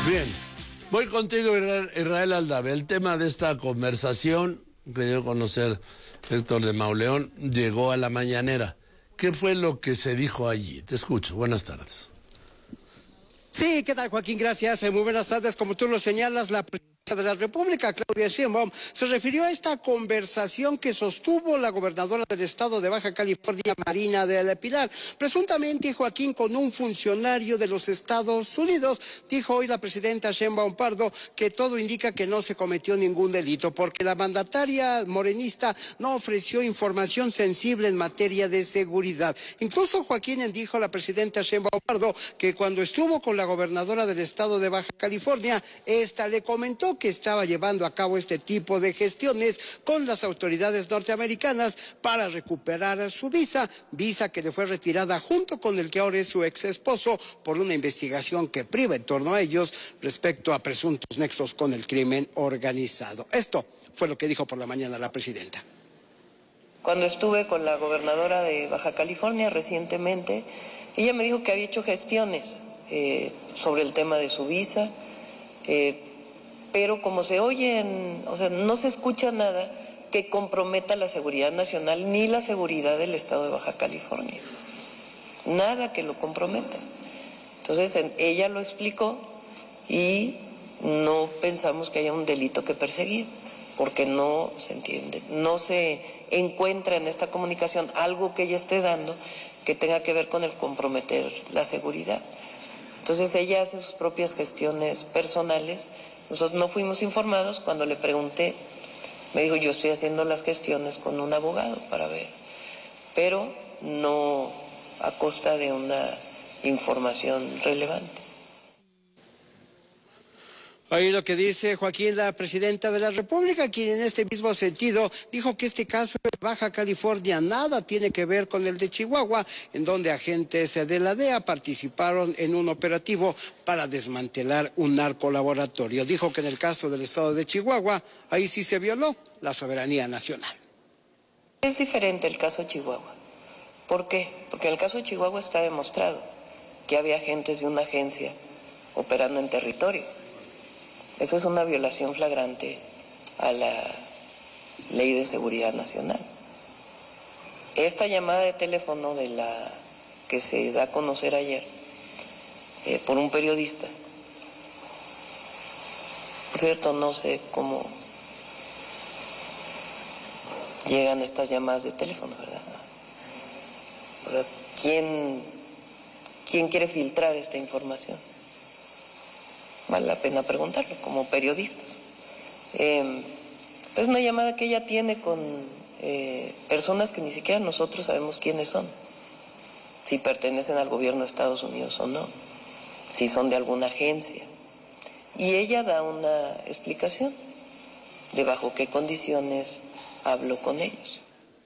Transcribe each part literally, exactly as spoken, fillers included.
Bien, voy contigo, Israel Aldave. El tema de esta conversación que dio a conocer Héctor de Mauleón llegó a la mañanera. ¿Qué fue lo que se dijo allí? Te escucho. Buenas tardes. Sí, ¿qué tal, Joaquín? Gracias. Muy buenas tardes. Como tú lo señalas, la presidenta de la República, Claudia Sheinbaum, se refirió a esta conversación que sostuvo la gobernadora del estado de Baja California, Marina del Pilar, presuntamente, Joaquín, con un funcionario de los Estados Unidos. Dijo hoy la presidenta Sheinbaum Pardo que todo indica que no se cometió ningún delito, porque la mandataria morenista no ofreció información sensible en materia de seguridad. Incluso, Joaquín, dijo la presidenta Sheinbaum Pardo que cuando estuvo con la gobernadora del estado de Baja California, esta le comentó que estaba llevando a cabo este tipo de gestiones con las autoridades norteamericanas para recuperar su visa, visa que le fue retirada junto con el que ahora es su ex esposo por una investigación que priva en torno a ellos respecto a presuntos nexos con el crimen organizado. Esto fue lo que dijo por la mañana la presidenta. Cuando estuve con la gobernadora de Baja California recientemente, ella me dijo que había hecho gestiones eh, sobre el tema de su visa, eh, pero como se oyen, o sea, no se escucha nada que comprometa la seguridad nacional ni la seguridad del estado de Baja California. Nada que lo comprometa. Entonces, en, ella lo explicó y no pensamos que haya un delito que perseguir, porque no se entiende, no se encuentra en esta comunicación algo que ella esté dando que tenga que ver con el comprometer la seguridad. Entonces, ella hace sus propias gestiones personales. Nosotros no fuimos informados. Cuando le pregunté, me dijo, yo estoy haciendo las gestiones con un abogado para ver, pero no a costa de una información relevante. Ahí lo que dice, Joaquín, la presidenta de la República, quien en este mismo sentido dijo que este caso de Baja California nada tiene que ver con el de Chihuahua, en donde agentes de la D E A participaron en un operativo para desmantelar un narcolaboratorio. Dijo que en el caso del estado de Chihuahua, ahí sí se violó la soberanía nacional. Es diferente el caso de Chihuahua. ¿Por qué? Porque en el caso de Chihuahua está demostrado que había agentes de una agencia operando en territorio. Eso es una violación flagrante a la Ley de Seguridad Nacional. Esta llamada de teléfono de la que se da a conocer ayer eh, por un periodista, por cierto, no sé cómo llegan estas llamadas de teléfono, ¿verdad? O sea, ¿quién, quién quiere filtrar esta información? Vale la pena preguntarlo como periodistas. Eh, es una llamada que ella tiene con eh, personas que ni siquiera nosotros sabemos quiénes son, si pertenecen al gobierno de Estados Unidos o no, si son de alguna agencia. Y ella da una explicación de bajo qué condiciones habló con ellos.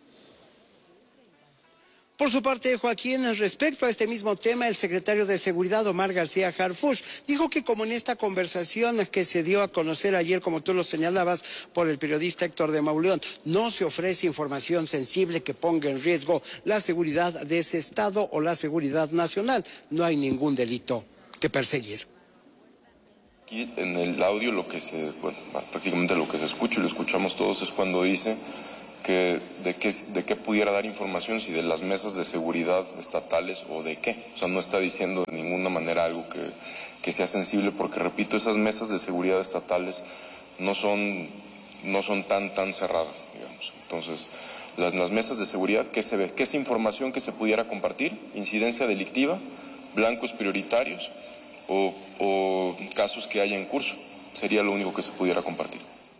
Por su parte, Joaquín, respecto a este mismo tema, el secretario de Seguridad, Omar García Harfuch, dijo que como en esta conversación que se dio a conocer ayer, como tú lo señalabas, por el periodista Héctor de Mauleón, no se ofrece información sensible que ponga en riesgo la seguridad de ese estado o la seguridad nacional. No hay ningún delito que perseguir. Aquí en el audio lo que se, bueno, prácticamente lo que se escucha y lo escuchamos todos es cuando dice que de qué, de qué pudiera dar información, si de las mesas de seguridad estatales o de qué. O sea, no está diciendo de ninguna manera algo que, que sea sensible, porque repito, esas mesas de seguridad estatales no son, no son tan, tan cerradas, digamos. Entonces, las, las mesas de seguridad, ¿qué se ve? ¿Qué es información que se pudiera compartir? Incidencia delictiva, blancos prioritarios o, o casos que haya en curso. Sería lo único que se pudiera compartir.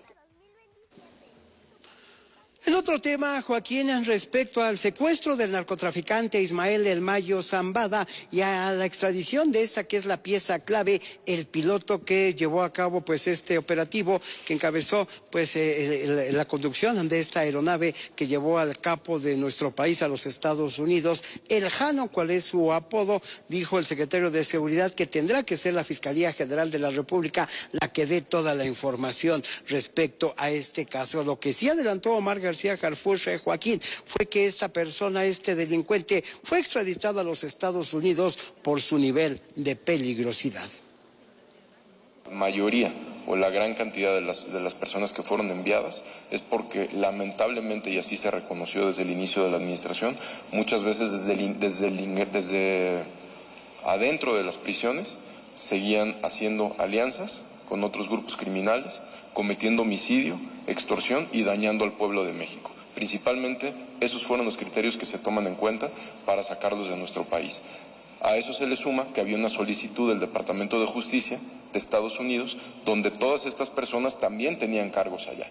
El otro tema, Joaquín, respecto al secuestro del narcotraficante Ismael El Mayo Zambada y a la extradición de esta que es la pieza clave, el piloto que llevó a cabo pues este operativo, que encabezó pues eh, el, la conducción de esta aeronave que llevó al capo de nuestro país a los Estados Unidos, el Jano, cuál es su apodo, dijo el secretario de Seguridad que tendrá que ser la Fiscalía General de la República la que dé toda la información respecto a este caso. Lo que sí adelantó Omar García Harfuch, Joaquín, fue que esta persona, este delincuente, fue extraditado a los Estados Unidos por su nivel de peligrosidad. mayoría o la gran cantidad de las, de las personas que fueron enviadas es porque lamentablemente, y así se reconoció desde el inicio de la administración, muchas veces desde, el, desde, el, desde adentro de las prisiones seguían haciendo alianzas con otros grupos criminales, cometiendo homicidio, extorsión y dañando al pueblo de México. Principalmente esos fueron los criterios que se toman en cuenta para sacarlos de nuestro país. A eso se le suma que había una solicitud del Departamento de Justicia de Estados Unidos, donde todas estas personas también tenían cargos allá.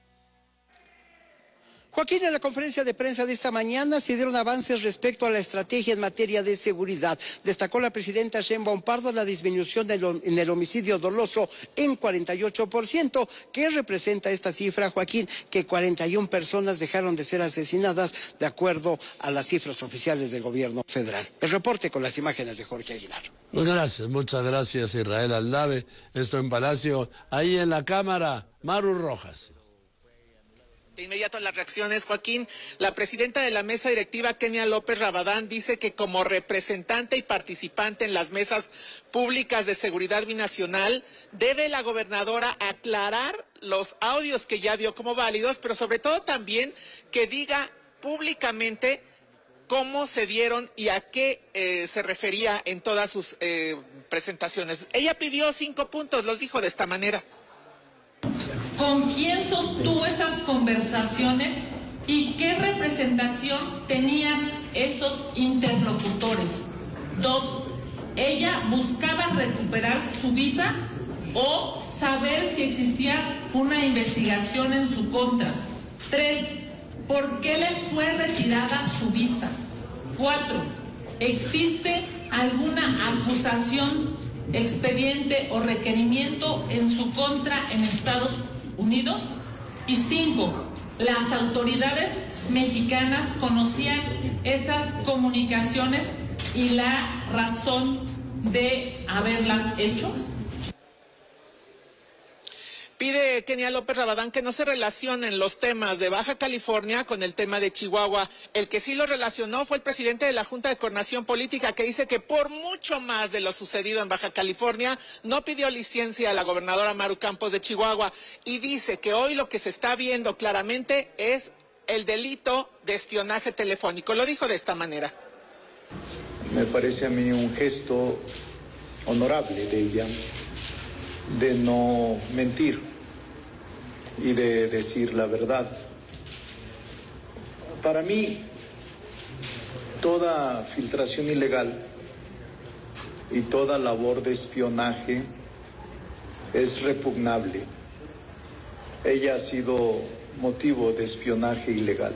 Joaquín, en la conferencia de prensa de esta mañana se dieron avances respecto a la estrategia en materia de seguridad. Destacó la presidenta Sheinbaum Pardo la disminución del, en el homicidio doloso en cuarenta y ocho por ciento. ¿Qué representa esta cifra, Joaquín? Que cuarenta y una personas dejaron de ser asesinadas de acuerdo a las cifras oficiales del gobierno federal. El reporte con las imágenes de Jorge Aguilar. Gracias, muchas gracias, Israel Aldave. Esto en Palacio. Ahí en la Cámara, Maru Rojas. De inmediato las reacciones, Joaquín. La presidenta de la mesa directiva, Kenia López Rabadán, dice que como representante y participante en las mesas públicas de seguridad binacional, debe la gobernadora aclarar los audios que ya dio como válidos, pero sobre todo también que diga públicamente cómo se dieron y a qué eh, se refería en todas sus eh, presentaciones. Ella pidió cinco puntos, los dijo de esta manera. ¿Con quién sostuvo esas conversaciones y qué representación tenían esos interlocutores? Dos, ¿ella buscaba recuperar su visa o saber si existía una investigación en su contra? Tres, ¿por qué le fue retirada su visa? Cuatro, ¿existe alguna acusación, expediente o requerimiento en su contra en Estados Unidos? Y cinco, ¿las autoridades mexicanas conocían esas comunicaciones y la razón de haberlas hecho? Pide Kenia López Rabadán que no se relacionen los temas de Baja California con el tema de Chihuahua. El que sí lo relacionó fue el presidente de la Junta de Coordinación Política, que dice que por mucho más de lo sucedido en Baja California, no pidió licencia a la gobernadora Maru Campos de Chihuahua, y dice que hoy lo que se está viendo claramente es el delito de espionaje telefónico. Lo dijo de esta manera. Me parece a mí un gesto honorable de ella, de no mentir y de decir la verdad. Para mí, toda filtración ilegal y toda labor de espionaje es repugnable. Ella ha sido motivo de espionaje ilegal.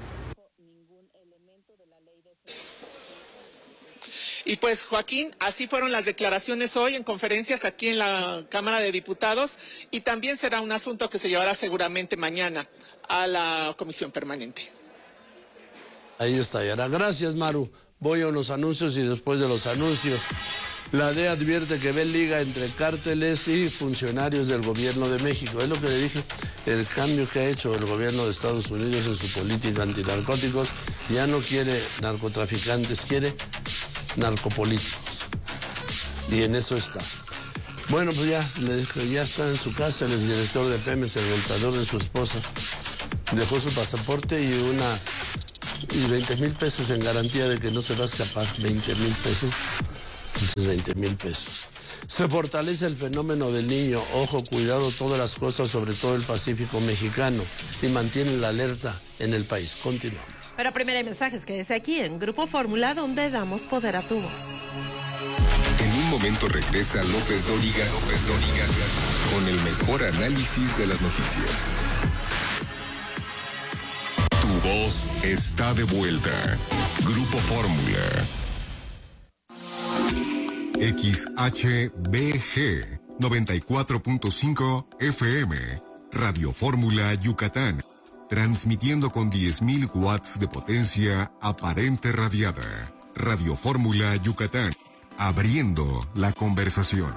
Y pues, Joaquín, así fueron las declaraciones hoy en conferencias aquí en la Cámara de Diputados, y también será un asunto que se llevará seguramente mañana a la Comisión Permanente. Ahí estallará. Gracias, Maru. Voy a unos anuncios y después de los anuncios, la D E A advierte que ve liga entre cárteles y funcionarios del gobierno de México. Es lo que le dije, el cambio que ha hecho el gobierno de Estados Unidos en su política antinarcóticos. Ya no quiere narcotraficantes, quiere narcopolíticos. Y en eso está. Bueno, pues ya, le dije, ya está en su casa el exdirector de Pemex, el golpeador de su esposa. Dejó su pasaporte y una y veinte mil pesos en garantía de que no se va a escapar. veinte mil pesos. Entonces, veinte mil pesos. Se fortalece el fenómeno del niño. Ojo, cuidado, todas las cosas, sobre todo el Pacífico mexicano, y mantiene la alerta en el país. Continuamos. Pero primero hay mensajes que es aquí en Grupo Fórmula, donde damos poder a tu voz. En un momento regresa López Dóriga, López Dóriga, con el mejor análisis de las noticias. Tu voz está de vuelta. Grupo Fórmula. X H B G noventa y cuatro punto cinco F M, Radio Fórmula Yucatán, transmitiendo con diez mil watts de potencia aparente radiada. Radio Fórmula Yucatán, abriendo la conversación.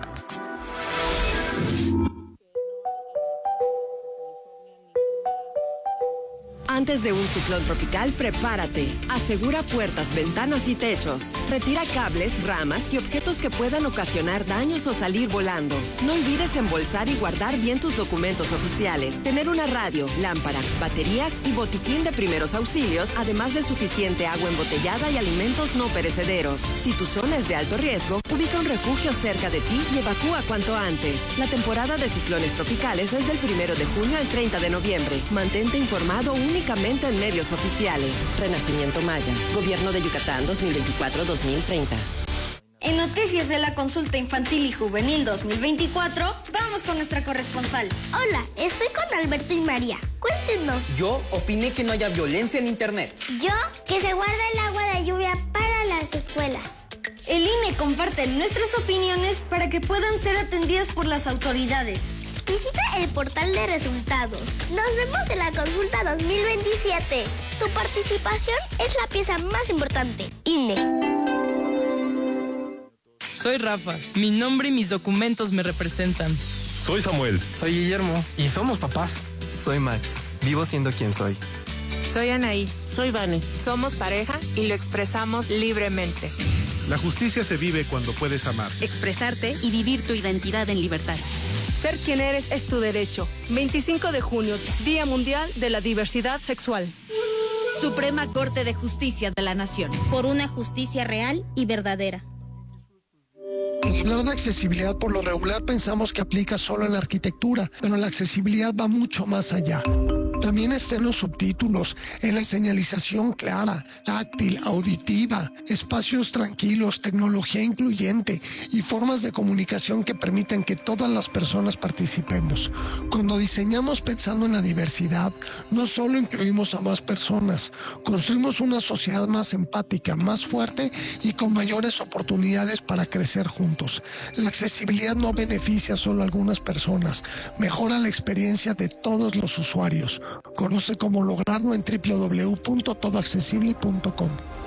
Antes de un ciclón tropical, prepárate. Asegura puertas, ventanas y techos. Retira cables, ramas y objetos que puedan ocasionar daños o salir volando. No olvides embolsar y guardar bien tus documentos oficiales. Tener una radio, lámpara, baterías y botiquín de primeros auxilios, además de suficiente agua embotellada y alimentos no perecederos. Si tu zona es de alto riesgo, ubica un refugio cerca de ti y evacúa cuanto antes. La temporada de ciclones tropicales es del primero de junio al treinta de noviembre. Mantente informado únicamente en medios oficiales. Renacimiento Maya. Gobierno de Yucatán dos mil veinticuatro a dos mil treinta. En noticias de la consulta infantil y juvenil dos mil veinticuatro, vamos con nuestra corresponsal. Hola, estoy con Alberto y María. Cuéntenos. Yo opiné que no haya violencia en internet. Yo, que se guarda el agua de lluvia para las escuelas. El I N E comparte nuestras opiniones para que puedan ser atendidas por las autoridades. Visita el portal de resultados. Nos vemos en la consulta dos mil veintisiete. Tu participación es la pieza más importante. I N E. Soy Rafa. Mi nombre y mis documentos me representan. Soy Samuel. Soy Guillermo. Y somos papás. Soy Max. Vivo siendo quien soy. Soy Anaí. Soy Vane. Somos pareja y lo expresamos libremente. La justicia se vive cuando puedes amar, expresarte y vivir tu identidad en libertad. Ser quien eres es tu derecho. veinticinco de junio, Día Mundial de la Diversidad Sexual. Suprema Corte de Justicia de la Nación. Por una justicia real y verdadera. Al hablar de accesibilidad, por lo regular pensamos que aplica solo en la arquitectura, pero la accesibilidad va mucho más allá. También está en los subtítulos, en la señalización clara, táctil, auditiva, espacios tranquilos, tecnología incluyente y formas de comunicación que permiten que todas las personas participemos. Cuando diseñamos pensando en la diversidad, no solo incluimos a más personas, construimos una sociedad más empática, más fuerte y con mayores oportunidades para crecer juntos. La accesibilidad no beneficia solo a algunas personas, mejora la experiencia de todos los usuarios. Conoce cómo lograrlo en doble u doble u doble u punto todo accesible punto com.